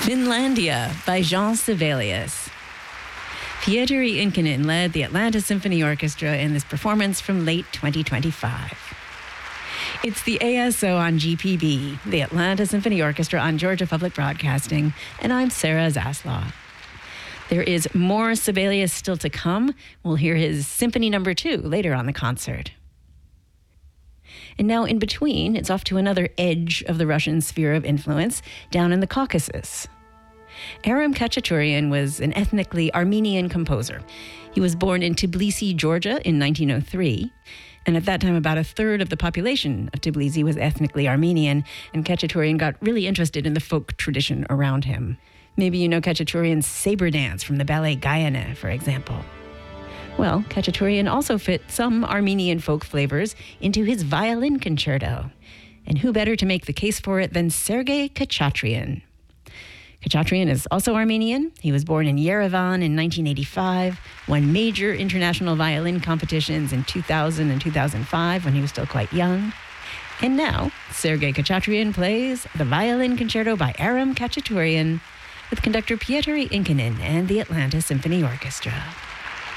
Finlandia by Jean Sibelius. Pietari Inkinen led the Atlanta Symphony Orchestra in this performance from late 2025. It's the ASO on GPB, the Atlanta Symphony Orchestra on Georgia Public Broadcasting, and I'm Sarah Zaslaw. There is more Sibelius still to come. We'll hear his Symphony No. 2 later on the concert. And now in between, it's off to another edge of the Russian sphere of influence, down in the Caucasus. Aram Khachaturian was an ethnically Armenian composer. He was born in Tbilisi, Georgia in 1903. And at that time, about a third of the population of Tbilisi was ethnically Armenian, and Khachaturian got really interested in the folk tradition around him. Maybe you know Khachaturian's saber dance from the ballet Gayane, for example. Well, Khachaturian also fit some Armenian folk flavors into his violin concerto. And who better to make the case for it than Sergei Khachatryan? Khachatryan is also Armenian. He was born in Yerevan in 1985, won major international violin competitions in 2000 and 2005 when he was still quite young. And now, Sergei Khachatryan plays the violin concerto by Aram Khachaturian with conductor Pietari Inkinen and the Atlanta Symphony Orchestra.